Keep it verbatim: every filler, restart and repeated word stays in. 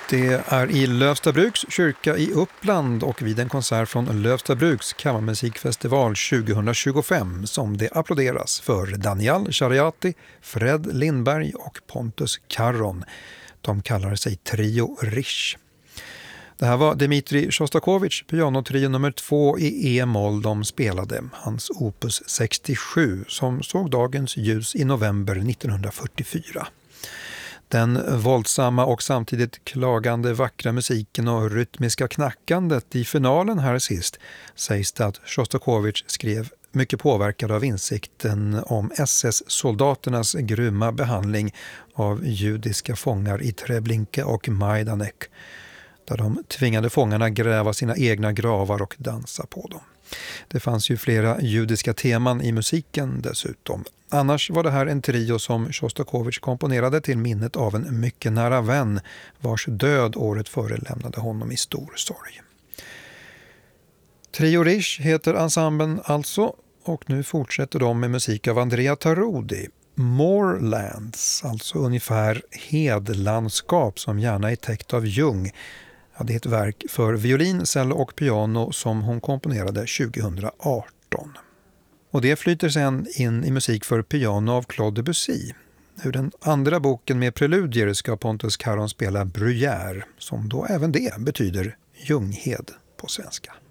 Det är i Lövstabruks kyrka i Uppland och vid en konsert från Lövstabruks kammarmusikfestival tjugohundratjugofem som det applåderas för Daniel Chariati, Fred Lindberg och Pontus Karron. De kallar sig Trio Rish. Det här var Dmitrij Sjostakovitj, pianotrio nummer två i E-moll de spelade, hans opus sextiosju som såg dagens ljus i november nittonhundrafyrtiofyra. Den våldsamma och samtidigt klagande vackra musiken och rytmiska knackandet i finalen här sist sägs det att Sjostakovitj skrev mycket påverkad av insikten om S S-soldaternas grymma behandling av judiska fångar i Treblinka och Majdanek, där de tvingade fångarna gräva sina egna gravar och dansa på dem. Det fanns ju flera judiska teman i musiken dessutom. Annars var det här en trio som Sjostakovitj komponerade till minnet av en mycket nära vän vars död året före lämnade honom i stor sorg. Trio Rish heter ensemblen alltså, och nu fortsätter de med musik av Andrea Tarodi. Moorlands, alltså ungefär hedlandskap som gärna är täckt av ljung. Ja, det är ett verk för violin, cello och piano som hon komponerade tjugohundraarton. Och det flyter sedan in i musik för piano av Claude Debussy. Ur den andra boken med preludier ska Pontus Karron spela Bruyère, som då även det betyder ljunghed på svenska.